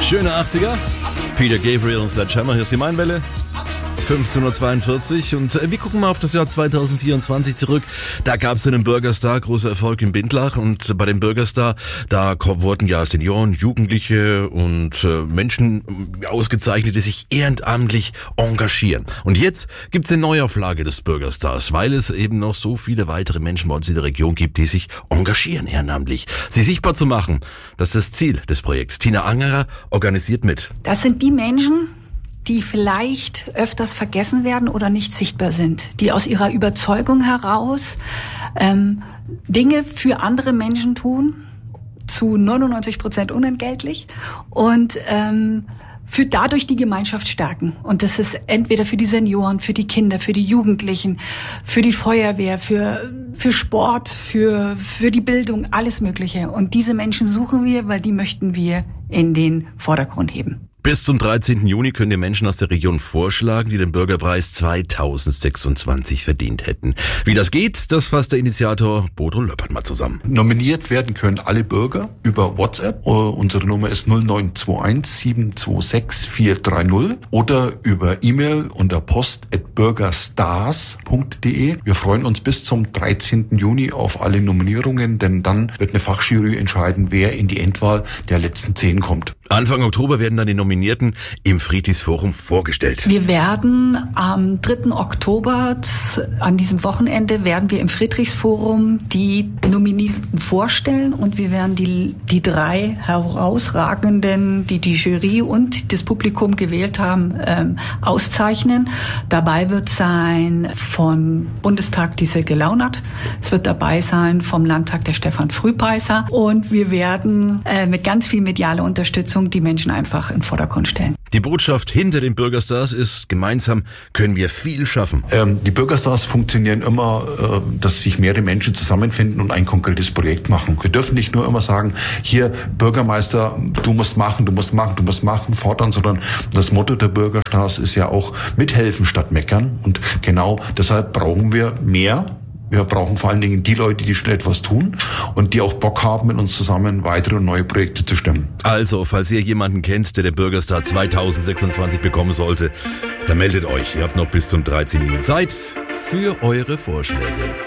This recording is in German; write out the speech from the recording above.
Schöne 80er. Peter Gabriel und Sledgehammer, hier ist die Mainwelle. 15.42 Uhr und wir gucken mal auf das Jahr 2024 zurück. Da gab es einen Bürgerstar, großer Erfolg in Bindlach, und bei dem Bürgerstar, da wurden ja Senioren, Jugendliche und Menschen ausgezeichnet, die sich ehrenamtlich engagieren. Und jetzt gibt's eine Neuauflage des Bürgerstars, weil es eben noch so viele weitere Menschen bei uns in der Region gibt, die sich engagieren ehrenamtlich. Sie sichtbar zu machen, das ist das Ziel des Projekts. Tina Angerer organisiert mit. Das sind die Menschen, die vielleicht öfters vergessen werden oder nicht sichtbar sind, die aus ihrer Überzeugung heraus Dinge für andere Menschen tun, zu 99% unentgeltlich, und für dadurch die Gemeinschaft stärken. Und das ist entweder für die Senioren, für die Kinder, für die Jugendlichen, für die Feuerwehr, für Sport, für die Bildung, alles Mögliche. Und diese Menschen suchen wir, weil die möchten wir in den Vordergrund heben. Bis zum 13. Juni können die Menschen aus der Region vorschlagen, die den Bürgerpreis 2026 verdient hätten. Wie das geht, das fasst der Initiator Bodo Löppert mal zusammen. Nominiert werden können alle Bürger über WhatsApp. Unsere Nummer ist 0921 726 430 oder über E-Mail unter post@bürgerstars.de. Wir freuen uns bis zum 13. Juni auf alle Nominierungen, denn dann wird eine Fachjury entscheiden, wer in die Endwahl der letzten 10 kommt. Anfang Oktober werden dann die Nominierten im Friedrichsforum vorgestellt. Wir werden am 3. Oktober, an diesem Wochenende, werden wir im Friedrichsforum die Nominierten vorstellen, und wir werden die 3 herausragenden, die Jury und das Publikum gewählt haben, auszeichnen. Dabei wird sein vom Bundestag die Silke Launert, es wird dabei sein vom Landtag der Stefan Frühpeißer, und wir werden mit ganz viel medialer Unterstützung die Menschen einfach in den Vordergrund stellen. Die Botschaft hinter den Bürgerstars ist, gemeinsam können wir viel schaffen. Die Bürgerstars funktionieren immer, dass sich mehrere Menschen zusammenfinden und ein konkretes Projekt machen. Wir dürfen nicht nur immer sagen, hier Bürgermeister, du musst machen, fordern, sondern das Motto der Bürgerstars ist ja auch mithelfen statt meckern. Und genau deshalb brauchen wir mehr. Wir brauchen vor allen Dingen die Leute, die schon etwas tun und die auch Bock haben, mit uns zusammen weitere und neue Projekte zu stemmen. Also, falls ihr jemanden kennt, der den Bürgerstar 2026 bekommen sollte, dann meldet euch. Ihr habt noch bis zum 13. Juni Zeit für eure Vorschläge.